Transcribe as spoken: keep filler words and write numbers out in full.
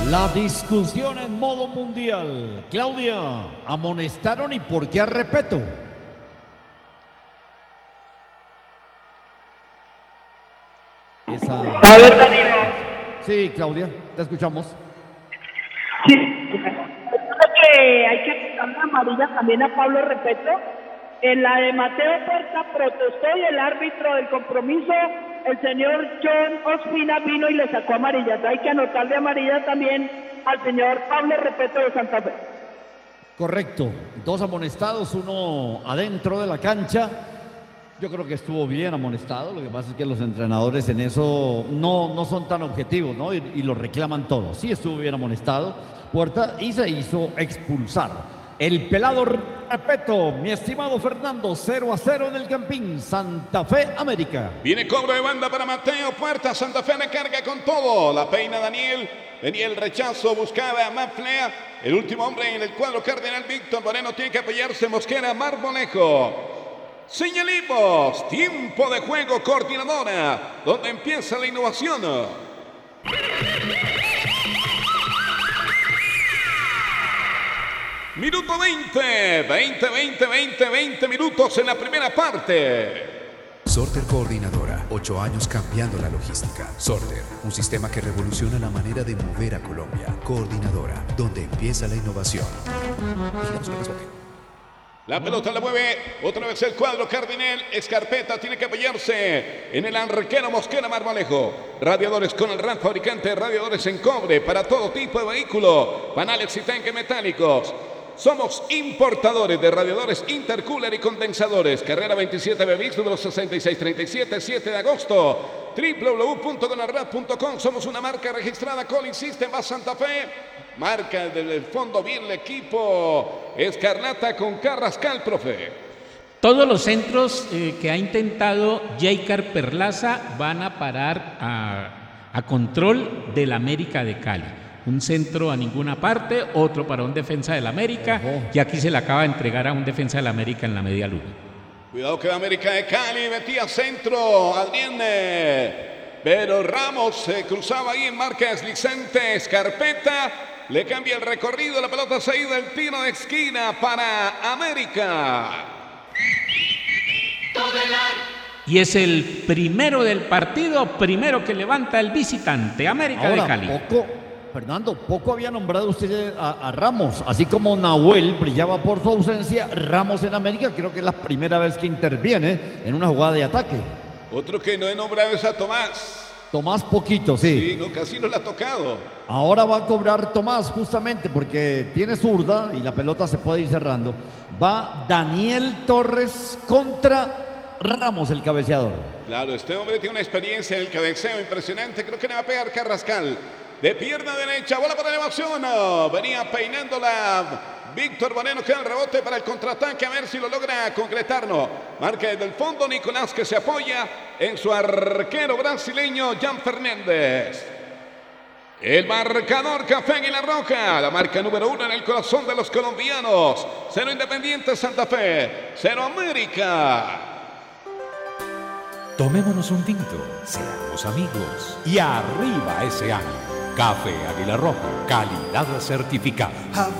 La discusión en modo mundial. Claudia, ¿amonestaron y por qué a Repetto? Esa... A ver, Danilo. Sí, Claudia, te escuchamos. Sí, creo que hay que quitarle amarilla también a Pablo Repetto. En la de Mateo Puerta protestó y el árbitro del compromiso, el señor John Ospina, vino y le sacó amarilla. Hay que anotarle amarilla también al señor Pablo Repetto de Santa Fe. Correcto, dos amonestados, uno adentro de la cancha. Yo creo que estuvo bien amonestado, lo que pasa es que los entrenadores en eso no, no son tan objetivos, ¿no? Y, y lo reclaman todo. Sí estuvo bien amonestado Puerta y se hizo expulsar. El pelado Repetto, mi estimado Fernando, cero a cero en el Campín, Santa Fe, América. Viene cobro de banda para Mateo Puerta, Santa Fe le carga con todo, la peina Daniel, venía el rechazo, buscaba a Maflea, el último hombre en el cuadro cardenal, Víctor Moreno tiene que apoyarse, Mosquera, Marmolejo. Señalimos, tiempo de juego, coordinadora, donde empieza la innovación. Minuto veinte, veinte, veinte, veinte, veinte minutos en la primera parte. Sorter Coordinadora, ocho años cambiando la logística. Sorter, un sistema que revoluciona la manera de mover a Colombia. Coordinadora, donde empieza la innovación. Vigilamos que responde. La pelota la mueve otra vez el cuadro cardinal. Escarpeta tiene que apoyarse en el arquero Mosquera Marmolejo. Radiadores con el RAM, fabricante de radiadores en cobre para todo tipo de vehículo. Panales y tanques metálicos. Somos importadores de radiadores intercooler y condensadores. Carrera veintisiete B B X, número sesenta y seis treinta y siete, siete de agosto. doble u doble u doble u punto gonarrad punto com. Somos una marca registrada Colin System a Santa Fe. Marca del fondo bien el equipo Escarlata con Carrascal, profe. Todos los centros eh, que ha intentado Jaycar Perlaza van a parar a, a control del América de Cali. Un centro a ninguna parte, otro para un defensa del América, uh-huh. Y aquí se le acaba de entregar a un defensa del América en la media luna. Cuidado que América de Cali metía centro, Adrián, pero Ramos se cruzaba ahí en marca deslizante, Escarpeta, le cambia el recorrido, la pelota se ha ido, el tiro de esquina para América. Y es el primero del partido, primero que levanta el visitante, América Ahora, de Cali. Poco, Fernando, poco había nombrado usted a, a Ramos, así como Nahuel brillaba por su ausencia, Ramos en América creo que es la primera vez que interviene en una jugada de ataque. Otro que no he nombrado es a Tomás. Tomás poquito, sí. Sí, no, casi no le ha tocado. Ahora va a cobrar Tomás justamente porque tiene zurda y la pelota se puede ir cerrando. Va Daniel Torres contra Ramos, el cabeceador. Claro, este hombre tiene una experiencia en el cabeceo impresionante. Creo que le va a pegar Carrascal. De pierna derecha, bola para elevación. Venía peinándola Víctor Moreno, queda el rebote para el contraataque. A ver si lo logra concretarlo. Marca desde el fondo Nicolás, que se apoya en su arquero brasileño Jan Fernández. El marcador Café Águila Roja, la marca número uno en el corazón de los colombianos. Cero Independiente Santa Fe, cero América. Tomémonos un tinto, seamos amigos y arriba ese ánimo. Café Águila Roja, calidad certificada.